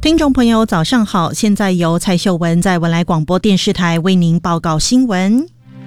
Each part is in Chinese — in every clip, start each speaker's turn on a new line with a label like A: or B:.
A: 听众朋友早上好，现在由蔡秀文在文莱广播电视台为您报告新闻。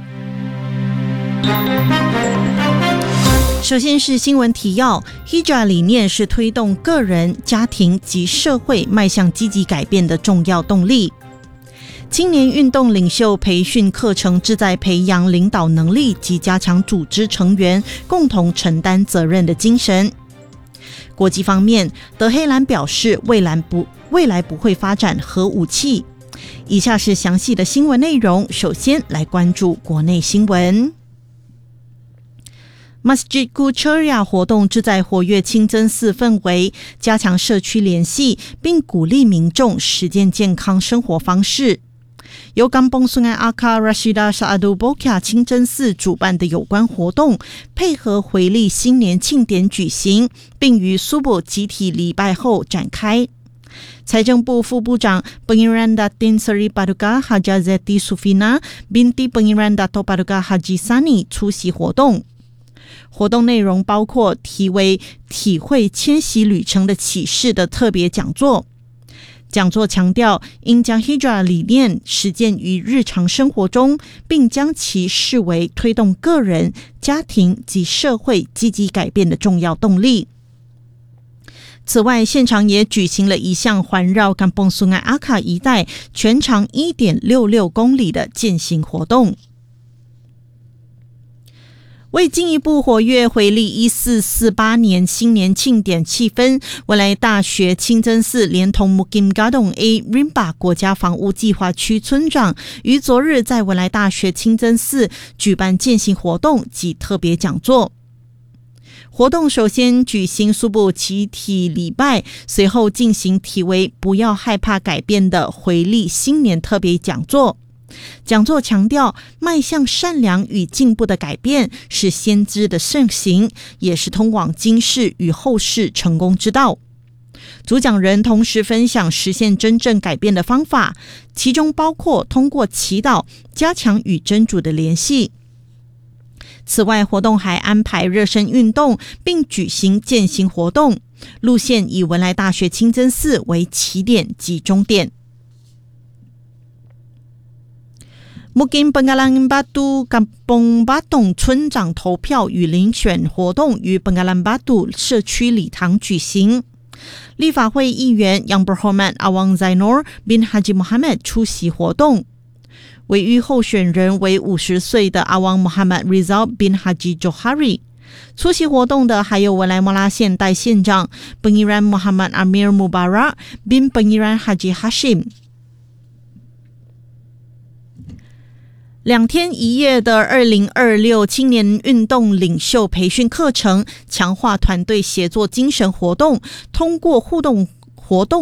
A: 首先是新闻提要， Hijra 理念是推动个人、家庭及社会迈向积极改变的重要动力。青年运动领袖培训课程旨在培养领导能力及加强组织成员共同承担责任的精神。国际方面，德黑兰表示未来不会发展核武器。以下是详细的新闻内容，首先来关注国内新闻。Masjid Qudsuriah 活动旨在活跃清真寺氛围，加强社区联系，并鼓励民众实践健康生活方式。由Kampung Sungai Akar Rashidah Sa'adu Bolkiah 清真寺主办的有关活动，配合回历新年庆典举行，并于苏布集体礼拜后展开。财政部副部长 Pengiran Datin Seri Paduka Haja Zeti Sufina binti Pengiran Dato Paduka Haji Sani 出席活动。活动内容包括题为体会迁徙旅程的启示的特别讲座。讲座强调应将 Hijra 理念实践于日常生活中，并将其视为推动个人、家庭及社会积极改变的重要动力。此外，现场也举行了一项环绕 Kampung Sungai Akar 一带全长 1.66 公里的健行活动。为进一步活跃回历1448年新年庆典气氛，文莱大学清真寺连同 Mukim Gadong A Rimba 国家防务计划区村长于昨日在文莱大学清真寺举办健行活动及特别讲座。活动首先举行苏布集体礼拜，随后进行题为不要害怕改变的回历新年特别讲座。讲座强调迈向善良与进步的改变是先知的盛行，也是通往今世与后世成功之道。主讲人同时分享实现真正改变的方法，其中包括通过祈祷加强与真主的联系。此外，活动还安排热身运动，并举行健行活动，路线以文莱大学清真寺为起点及终点。Mukim Penggalan Batu Kampung Batong 村长投票与遴选活动于 Penggalan Batu 社区礼堂举行。立法会议员 Yang Berhormat Awang Zainur bin Haji Muhammad 出席活动。委员候选人为50岁的 Awang Muhammad Rizal bin Haji Johari。出席活动的还有文莱莫拉县代县长 Pengiran Muhammad Amir Mubarak bin Pengiran Haji Hashim。2天1夜的2026青年运动领袖培训课程，强化团队协作精神活动，通过互动活动